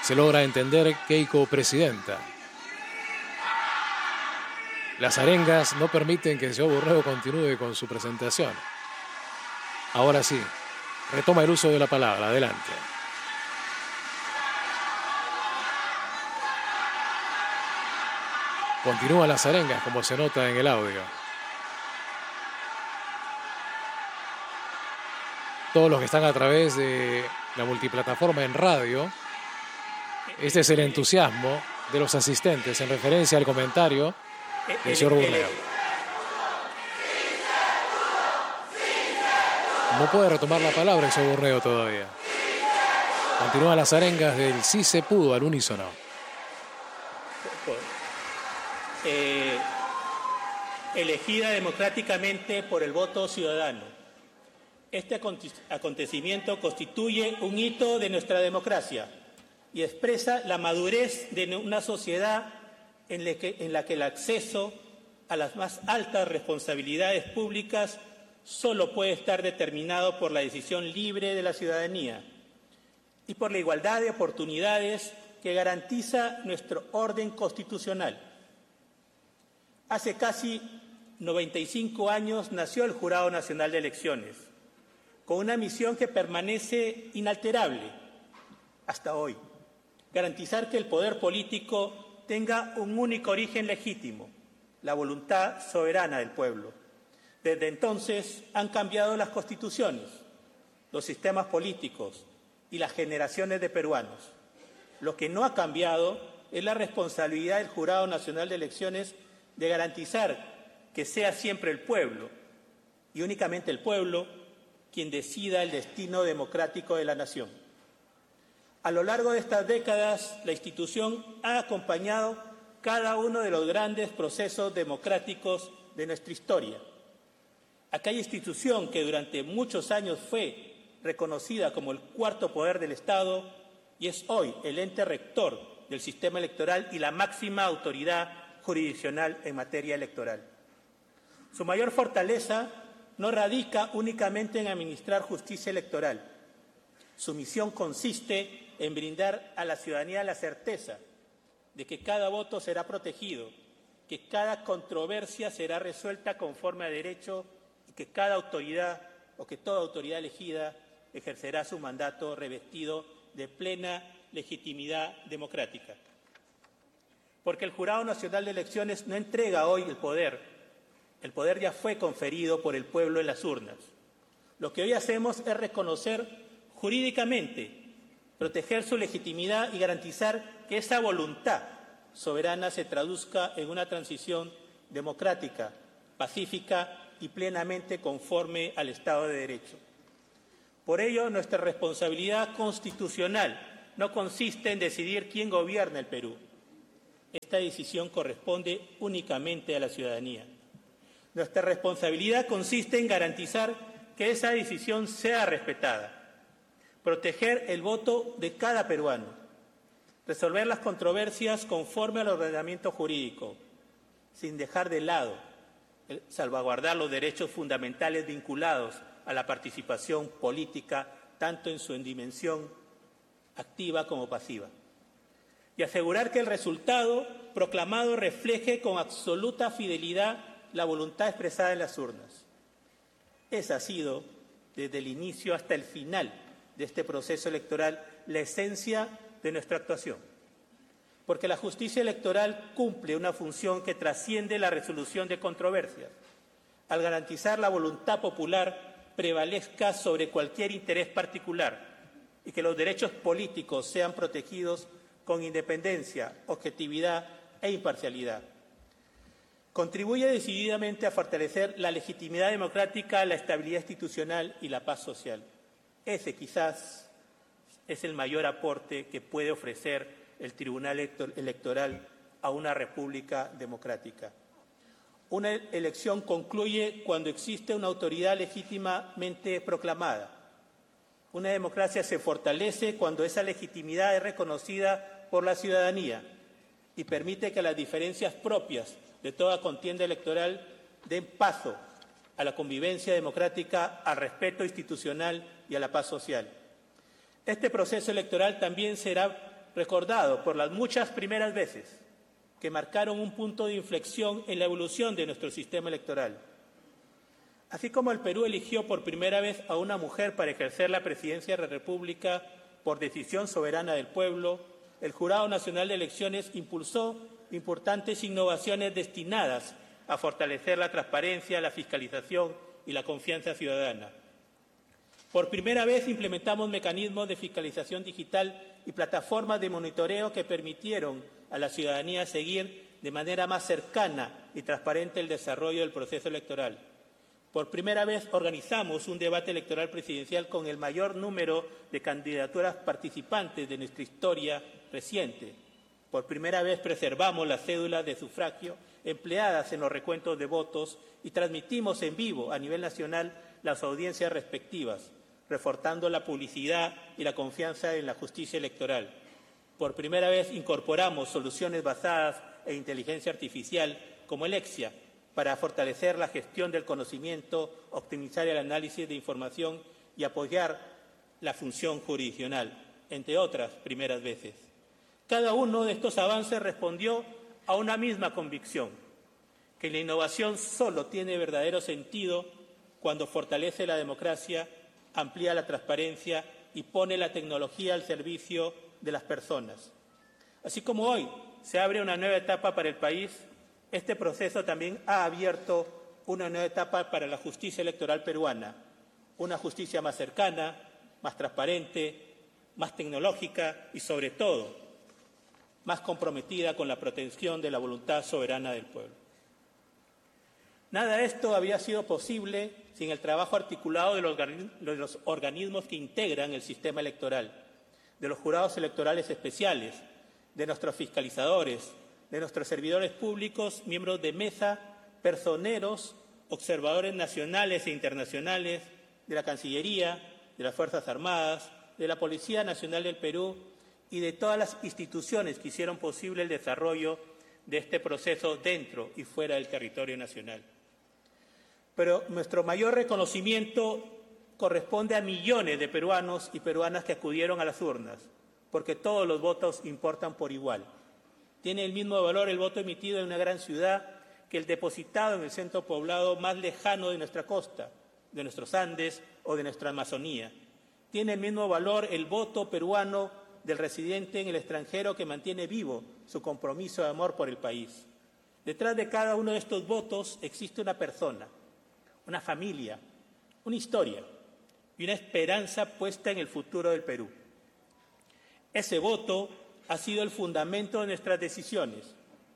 se logra entender Keiko presidenta. Las arengas no permiten que el señor Burrego continúe con su presentación. Ahora sí, retoma el uso de la palabra. Adelante. Continúan las arengas, como se nota en el audio. Todos los que están a través de la multiplataforma en radio, este es el entusiasmo de los asistentes en referencia al comentario del señor Burrego. No puede retomar la palabra el señor Burrego todavía. Continúan las arengas del sí se pudo al unísono. Elegida democráticamente por el voto ciudadano. Este acontecimiento constituye un hito de nuestra democracia y expresa la madurez de una sociedad en la que el acceso a las más altas responsabilidades públicas solo puede estar determinado por la decisión libre de la ciudadanía y por la igualdad de oportunidades que garantiza nuestro orden constitucional. Hace casi 95 años nació el Jurado Nacional de Elecciones, con una misión que permanece inalterable hasta hoy: garantizar que el poder político tenga un único origen legítimo, la voluntad soberana del pueblo. Desde entonces han cambiado las constituciones, los sistemas políticos y las generaciones de peruanos. Lo que no ha cambiado es la responsabilidad del Jurado Nacional de Elecciones de garantizar que sea siempre el pueblo, y únicamente el pueblo, quien decida el destino democrático de la nación. A lo largo de estas décadas, la institución ha acompañado cada uno de los grandes procesos democráticos de nuestra historia. Aquella institución que durante muchos años fue reconocida como el cuarto poder del Estado y es hoy el ente rector del sistema electoral y la máxima autoridad jurisdiccional en materia electoral. Su mayor fortaleza no radica únicamente en administrar justicia electoral. Su misión consiste en brindar a la ciudadanía la certeza de que cada voto será protegido, que cada controversia será resuelta conforme a derecho y que cada autoridad o que toda autoridad elegida ejercerá su mandato revestido de plena legitimidad democrática. Porque el Jurado Nacional de Elecciones no entrega hoy el poder ya fue conferido por el pueblo en las urnas. Lo que hoy hacemos es reconocer jurídicamente, proteger su legitimidad y garantizar que esa voluntad soberana se traduzca en una transición democrática, pacífica y plenamente conforme al Estado de Derecho. Por ello, nuestra responsabilidad constitucional no consiste en decidir quién gobierna el Perú. Esta decisión corresponde únicamente a la ciudadanía. Nuestra responsabilidad consiste en garantizar que esa decisión sea respetada, proteger el voto de cada peruano, resolver las controversias conforme al ordenamiento jurídico, sin dejar de lado salvaguardar los derechos fundamentales vinculados a la participación política, tanto en su dimensión activa como pasiva, y asegurar que el resultado proclamado refleje con absoluta fidelidad la voluntad expresada en las urnas. Esa ha sido, desde el inicio hasta el final de este proceso electoral, la esencia de nuestra actuación. Porque la justicia electoral cumple una función que trasciende la resolución de controversias, al garantizar la voluntad popular prevalezca sobre cualquier interés particular y que los derechos políticos sean protegidos con independencia, objetividad e imparcialidad. Contribuye decididamente a fortalecer la legitimidad democrática, la estabilidad institucional y la paz social. Ese quizás es el mayor aporte que puede ofrecer el Tribunal Electoral a una república democrática. Una elección concluye cuando existe una autoridad legítimamente proclamada. Una democracia se fortalece cuando esa legitimidad es reconocida por la ciudadanía y permite que las diferencias propias de toda contienda electoral den paso a la convivencia democrática, al respeto institucional y a la paz social. Este proceso electoral también será recordado por las muchas primeras veces que marcaron un punto de inflexión en la evolución de nuestro sistema electoral. Así como el Perú eligió por primera vez a una mujer para ejercer la presidencia de la República por decisión soberana del pueblo, el Jurado Nacional de Elecciones impulsó importantes innovaciones destinadas a fortalecer la transparencia, la fiscalización y la confianza ciudadana. Por primera vez implementamos mecanismos de fiscalización digital y plataformas de monitoreo que permitieron a la ciudadanía seguir de manera más cercana y transparente el desarrollo del proceso electoral. Por primera vez organizamos un debate electoral presidencial con el mayor número de candidaturas participantes de nuestra historia reciente. Por primera vez preservamos las cédulas de sufragio empleadas en los recuentos de votos y transmitimos en vivo a nivel nacional las audiencias respectivas, reforzando la publicidad y la confianza en la justicia electoral. Por primera vez incorporamos soluciones basadas en inteligencia artificial como el EXIA para fortalecer la gestión del conocimiento, optimizar el análisis de información y apoyar la función jurisdiccional, entre otras primeras veces. Cada uno de estos avances respondió a una misma convicción, que la innovación solo tiene verdadero sentido cuando fortalece la democracia, amplía la transparencia y pone la tecnología al servicio de las personas. Así como hoy se abre una nueva etapa para el país, este proceso también ha abierto una nueva etapa para la justicia electoral peruana, una justicia más cercana, más transparente, más tecnológica y, sobre todo, más comprometida con la protección de la voluntad soberana del pueblo. Nada de esto había sido posible sin el trabajo articulado de los organismos que integran el sistema electoral, de los jurados electorales especiales, de nuestros fiscalizadores, de nuestros servidores públicos, miembros de mesa, personeros, observadores nacionales e internacionales, de la Cancillería, de las Fuerzas Armadas, de la Policía Nacional del Perú y de todas las instituciones que hicieron posible el desarrollo de este proceso dentro y fuera del territorio nacional. Pero nuestro mayor reconocimiento corresponde a millones de peruanos y peruanas que acudieron a las urnas, porque todos los votos importan por igual. Tiene el mismo valor el voto emitido en una gran ciudad que el depositado en el centro poblado más lejano de nuestra costa, de nuestros Andes o de nuestra Amazonía. Tiene el mismo valor el voto peruano del residente en el extranjero que mantiene vivo su compromiso de amor por el país. Detrás de cada uno de estos votos existe una persona, una familia, una historia y una esperanza puesta en el futuro del Perú. Ese voto ha sido el fundamento de nuestras decisiones.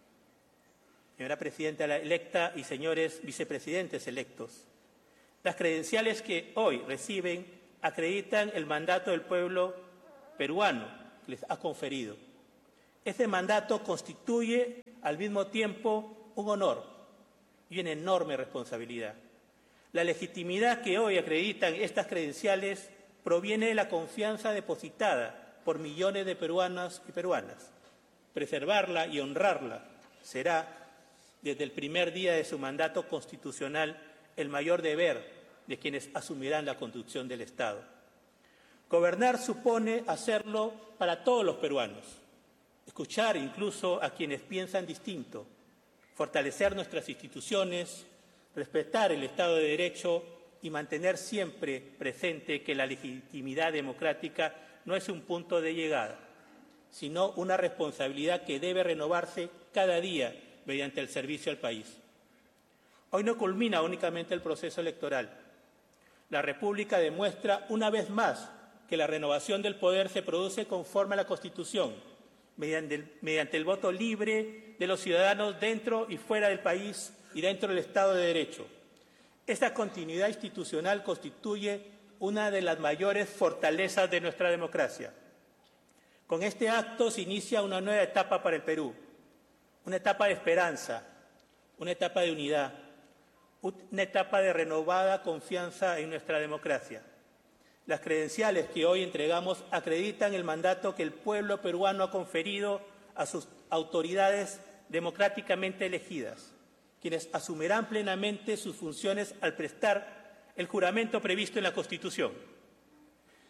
Señora Presidenta electa y señores vicepresidentes electos, las credenciales que hoy reciben acreditan el mandato del pueblo peruano que les ha conferido. Ese mandato constituye al mismo tiempo un honor y una enorme responsabilidad. La legitimidad que hoy acreditan estas credenciales proviene de la confianza depositada por millones de peruanas y peruanas. Preservarla y honrarla será, desde el primer día de su mandato constitucional, el mayor deber de quienes asumirán la conducción del Estado. Gobernar supone hacerlo para todos los peruanos, escuchar incluso a quienes piensan distinto, fortalecer nuestras instituciones, respetar el Estado de Derecho y mantener siempre presente que la legitimidad democrática no es un punto de llegada, sino una responsabilidad que debe renovarse cada día mediante el servicio al país. Hoy no culmina únicamente el proceso electoral. La República demuestra una vez más que la renovación del poder se produce conforme a la Constitución, mediante el voto libre de los ciudadanos dentro y fuera del país y dentro del Estado de Derecho. Esta continuidad institucional constituye una de las mayores fortalezas de nuestra democracia. Con este acto se inicia una nueva etapa para el Perú, una etapa de esperanza, una etapa de unidad, una etapa de renovada confianza en nuestra democracia. Las credenciales que hoy entregamos acreditan el mandato que el pueblo peruano ha conferido a sus autoridades democráticamente elegidas, quienes asumirán plenamente sus funciones al prestar el juramento previsto en la Constitución.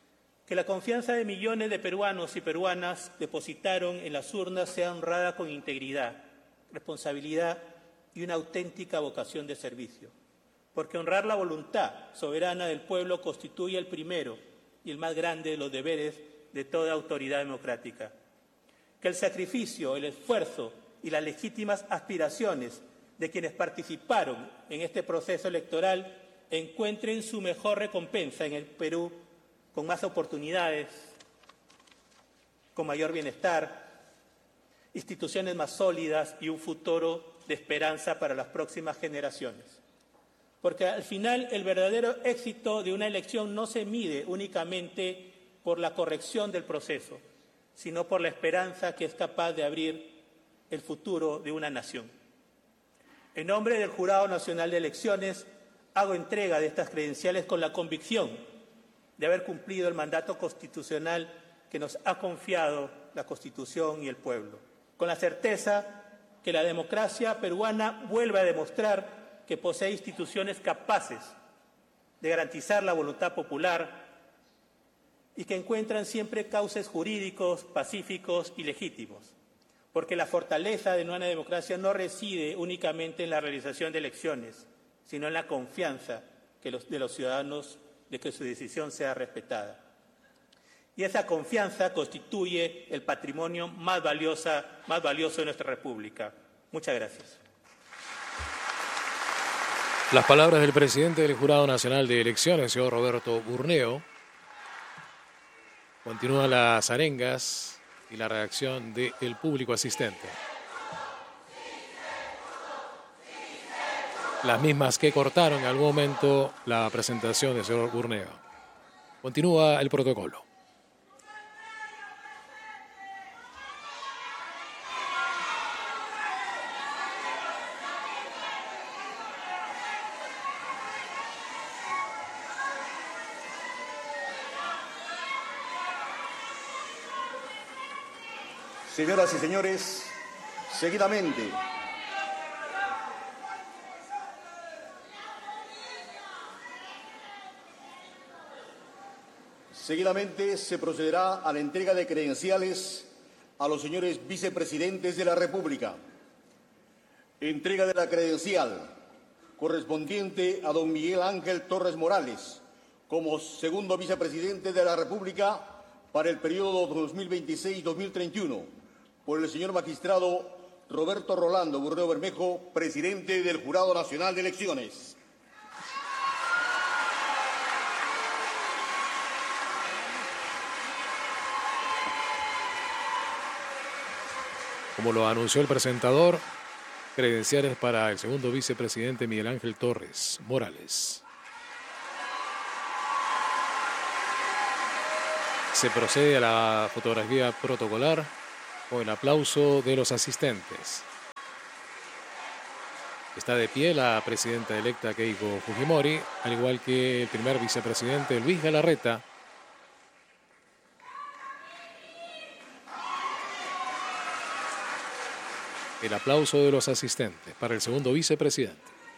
Que la confianza de millones de peruanos y peruanas depositaron en las urnas sea honrada con integridad, responsabilidad y una auténtica vocación de servicio. Porque honrar la voluntad soberana del pueblo constituye el primero y el más grande de los deberes de toda autoridad democrática. Que el sacrificio, el esfuerzo y las legítimas aspiraciones de quienes participaron en este proceso electoral encuentren su mejor recompensa en el Perú, con más oportunidades, con mayor bienestar, instituciones más sólidas y un futuro de esperanza para las próximas generaciones. Porque al final el verdadero éxito de una elección no se mide únicamente por la corrección del proceso, sino por la esperanza que es capaz de abrir el futuro de una nación. En nombre del Jurado Nacional de Elecciones, hago entrega de estas credenciales con la convicción de haber cumplido el mandato constitucional que nos ha confiado la Constitución y el pueblo, con la certeza que la democracia peruana vuelve a demostrar que posee instituciones capaces de garantizar la voluntad popular y que encuentran siempre cauces jurídicos, pacíficos y legítimos, porque la fortaleza de una democracia no reside únicamente en la realización de elecciones, sino en la confianza de los ciudadanos de que su decisión sea respetada. Y esa confianza constituye el patrimonio más valioso de nuestra República. Muchas gracias. Las palabras del presidente del Jurado Nacional de Elecciones, señor Roberto Burneo. Continúan las arengas y la reacción del público asistente. Las mismas que cortaron en algún momento la presentación del señor Burneo. Continúa el protocolo. Señoras y señores, seguidamente se procederá a la entrega de credenciales a los señores vicepresidentes de la República. Entrega de la credencial correspondiente a don Miguel Ángel Torres Morales como segundo vicepresidente de la República para el periodo 2026-2031, por el señor magistrado Roberto Rolando Burneo Bermejo, presidente del Jurado Nacional de Elecciones. Como lo anunció el presentador, credenciales para el segundo vicepresidente Miguel Ángel Torres Morales. Se procede a la fotografía protocolar con el aplauso de los asistentes. Está de pie la presidenta electa Keiko Fujimori, al igual que el primer vicepresidente Luis Galarreta. El aplauso de los asistentes para el segundo vicepresidente.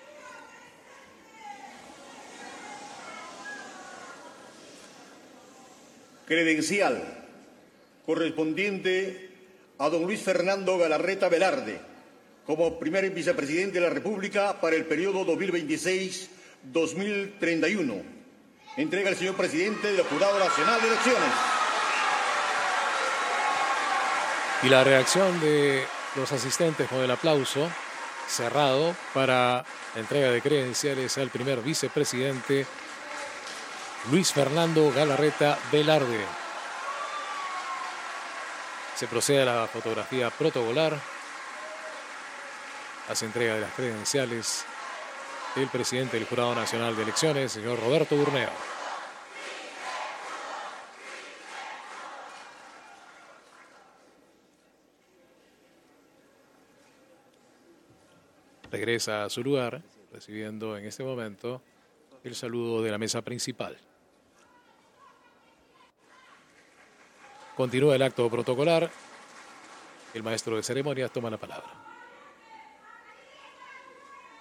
Credencial correspondiente a don Luis Fernando Galarreta Velarde como primer vicepresidente de la República para el periodo 2026-2031. Entrega el señor presidente del Jurado Nacional de Elecciones. Y la reacción de los asistentes con el aplauso cerrado para la entrega de credenciales al primer vicepresidente Luis Fernando Galarreta Velarde. Se procede a la fotografía protocolar. Hace entrega de las credenciales el presidente del Jurado Nacional de Elecciones, señor Roberto Burneo. Regresa a su lugar, recibiendo en este momento el saludo de la mesa principal. Continúa el acto protocolar. El maestro de ceremonias toma la palabra.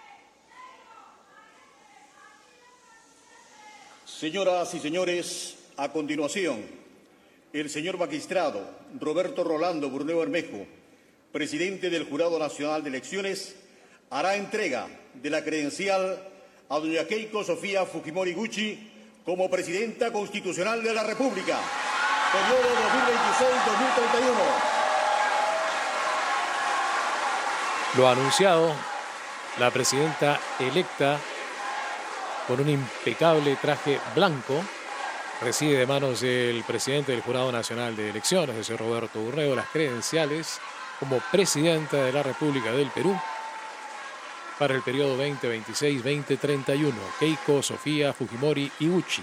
Señoras y señores, A continuación, el señor magistrado Roberto Rolando Burneo Bermejo, presidente del Jurado Nacional de Elecciones, hará entrega de la credencial a doña Keiko Sofía Fujimori Gucci como presidenta constitucional de la República, periodo 2026-2031. Lo ha anunciado la presidenta electa con un impecable traje blanco. Recibe de manos del presidente del Jurado Nacional de Elecciones, el señor Roberto Burneo, las credenciales como presidenta de la República del Perú para el periodo 2026-2031. Keiko Sofía Fujimori Gucci.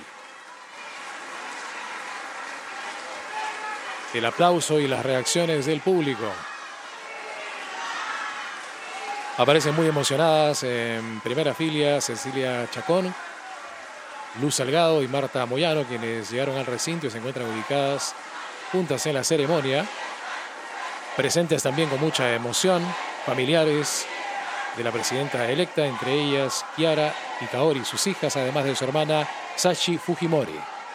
El aplauso y las reacciones del público. Aparecen muy emocionadas en primera fila Cecilia Chacón, Luz Salgado y Marta Moyano, quienes llegaron al recinto y se encuentran ubicadas juntas en la ceremonia. Presentes también con mucha emoción, familiares de la presidenta electa, entre ellas Kiara y Kaori, sus hijas, además de su hermana Sachi Fujimori.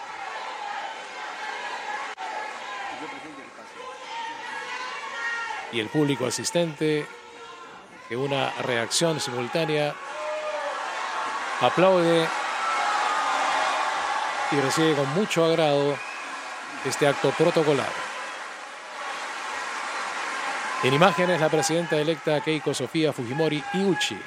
Y el público asistente, que una reacción simultánea, aplaude y recibe con mucho agrado este acto protocolar. En imágenes, la presidenta electa Keiko Sofía Fujimori Gucci.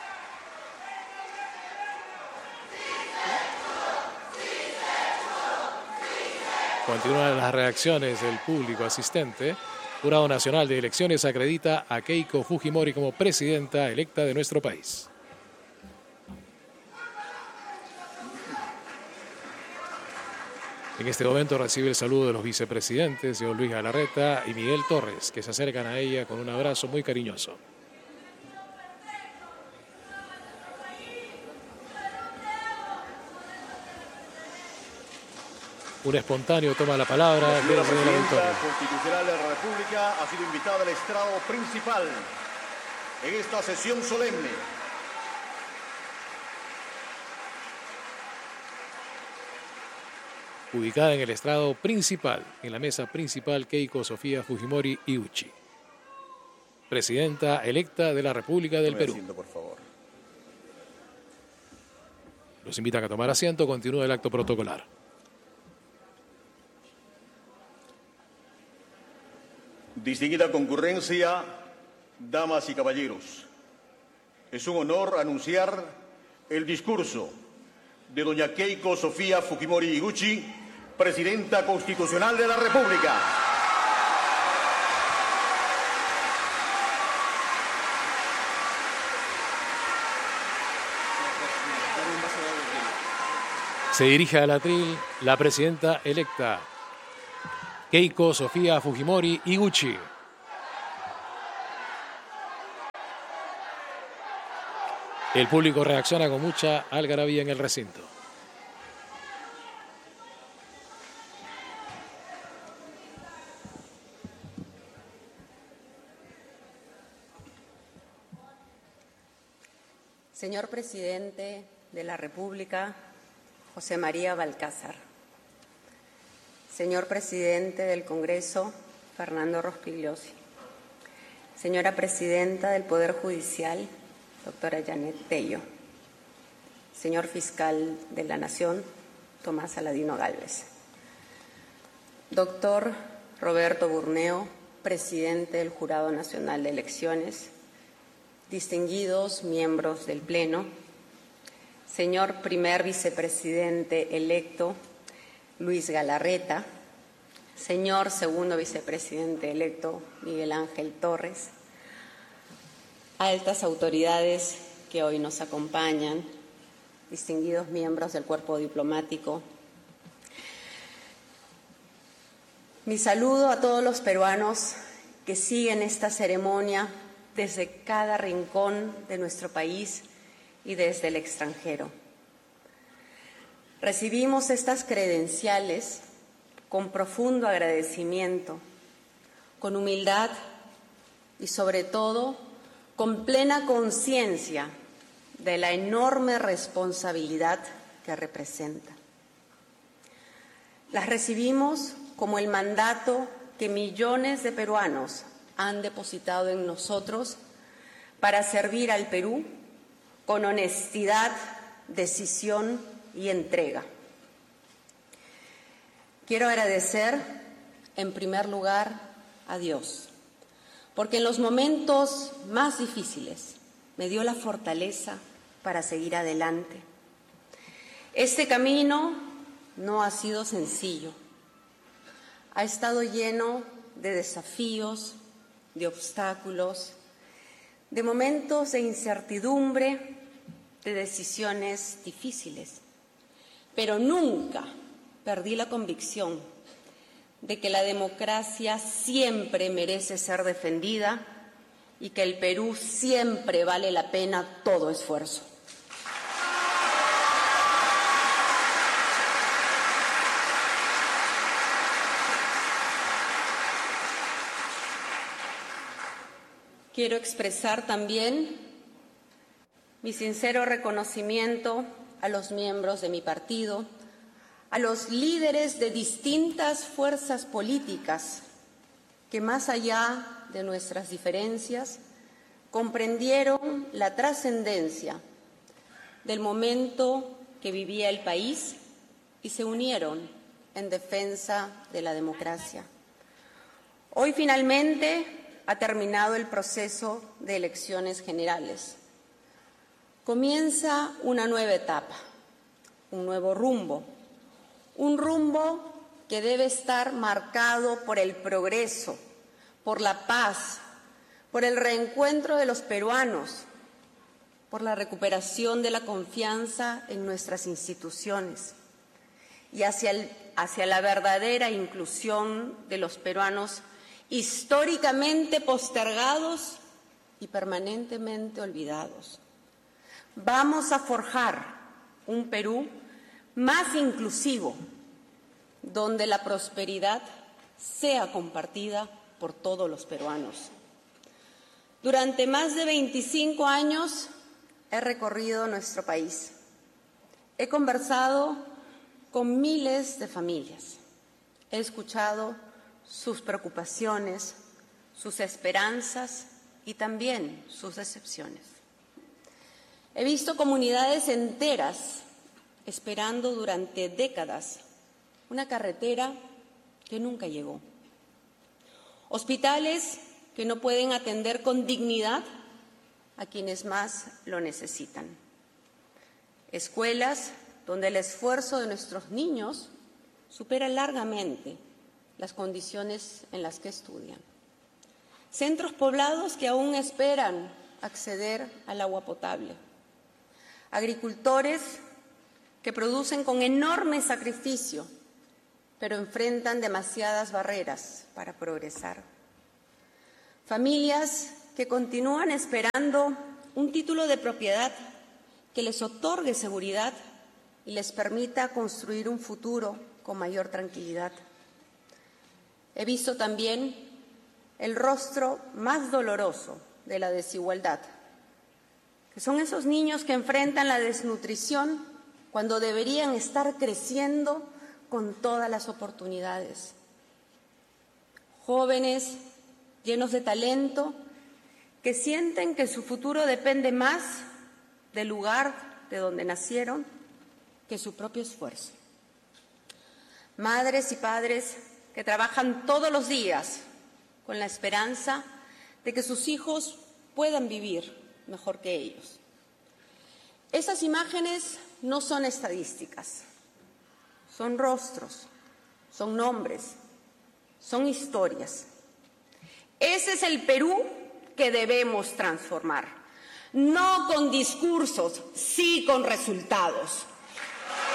Continúan las reacciones del público asistente. Jurado Nacional de Elecciones acredita a Keiko Fujimori como presidenta electa de nuestro país. En este momento recibe el saludo de los vicepresidentes, señor Luis Galarreta y Miguel Torres, que se acercan a ella con un abrazo muy cariñoso. Un espontáneo toma la palabra. La señora presidenta constitucional de la República ha sido invitada al estrado principal en esta sesión solemne. Ubicada en el estrado principal, en la mesa principal, Keiko Sofía Fujimori Gucci, presidenta electa de la República del Perú. Asiento, por favor. Los invitan a tomar asiento. Continúa el acto protocolar. Distinguida concurrencia, damas y caballeros, es un honor anunciar el discurso de doña Keiko Sofía Fujimori Gucci, presidenta constitucional de la República. Se dirige al atril la presidenta electa Keiko Sofía Fujimori Gucci. El público reacciona con mucha algarabía en el recinto. Señor Presidente de la República, José María Balcázar. Señor Presidente del Congreso, Fernando Rospigliosi. Señora Presidenta del Poder Judicial, doctora Janet Tello. Señor Fiscal de la Nación, Tomás Aladino Gálvez. Doctor Roberto Burneo, Presidente del Jurado Nacional de Elecciones. Distinguidos miembros del Pleno. Señor Primer Vicepresidente electo, Luis Galarreta. Señor Segundo Vicepresidente electo, Miguel Ángel Torres. Altas autoridades que hoy nos acompañan, distinguidos miembros del cuerpo diplomático. Mi saludo a todos los peruanos que siguen esta ceremonia desde cada rincón de nuestro país y desde el extranjero. Recibimos estas credenciales con profundo agradecimiento, con humildad y sobre todo con plena conciencia de la enorme responsabilidad que representa. Las recibimos como el mandato que millones de peruanos han depositado en nosotros para servir al Perú con honestidad, decisión y entrega. Quiero agradecer, en primer lugar, a Dios, porque en los momentos más difíciles me dio la fortaleza para seguir adelante. Este camino no ha sido sencillo. Ha estado lleno de desafíos, de obstáculos, de momentos de incertidumbre, de decisiones difíciles. Pero nunca perdí la convicción de que la democracia siempre merece ser defendida y que el Perú siempre vale la pena todo esfuerzo. Quiero expresar también mi sincero reconocimiento a los miembros de mi partido, a los líderes de distintas fuerzas políticas que, más allá de nuestras diferencias, comprendieron la trascendencia del momento que vivía el país y se unieron en defensa de la democracia. Hoy finalmente ha terminado el proceso de elecciones generales. Comienza una nueva etapa, un nuevo rumbo, un rumbo que debe estar marcado por el progreso, por la paz, por el reencuentro de los peruanos, por la recuperación de la confianza en nuestras instituciones y hacia la verdadera inclusión de los peruanos históricamente postergados y permanentemente olvidados. Vamos a forjar un Perú más inclusivo, donde la prosperidad sea compartida por todos los peruanos. Durante más de 25 años he recorrido nuestro país. He conversado con miles de familias. He escuchado sus preocupaciones, sus esperanzas y también sus decepciones. He visto comunidades enteras esperando durante décadas una carretera que nunca llegó. Hospitales que no pueden atender con dignidad a quienes más lo necesitan. Escuelas donde el esfuerzo de nuestros niños supera largamente las condiciones en las que estudian. Centros poblados que aún esperan acceder al agua potable. Agricultores que producen con enorme sacrificio, pero enfrentan demasiadas barreras para progresar. Familias que continúan esperando un título de propiedad que les otorgue seguridad y les permita construir un futuro con mayor tranquilidad. He visto también el rostro más doloroso de la desigualdad, que son esos niños que enfrentan la desnutrición cuando deberían estar creciendo con todas las oportunidades. Jóvenes llenos de talento que sienten que su futuro depende más del lugar de donde nacieron que su propio esfuerzo. Madres y padres que trabajan todos los días con la esperanza de que sus hijos puedan vivir mejor que ellos. Esas imágenes no son estadísticas, son rostros, son nombres, son historias. Ese es el Perú que debemos transformar, no con discursos, sí con resultados.